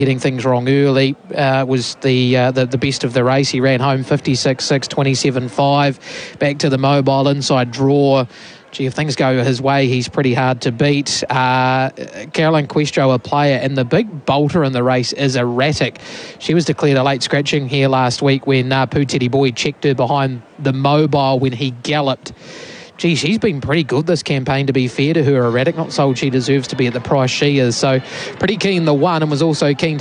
getting things wrong early. Was the best of the race. He ran home 56.6, 27.5. Back to the Mobile inside draw. Gee, if things go his way, he's pretty hard to beat. Caroline Questro, a player, and the big bolter in the race is Erratic. She was declared a late scratching here last week when Pūteri Boy checked her behind the Mobile when he galloped. Gee, she's been pretty good this campaign, to be fair to her. Erratic, not sold she deserves to be at the price she is. So pretty keen the one, and was also keen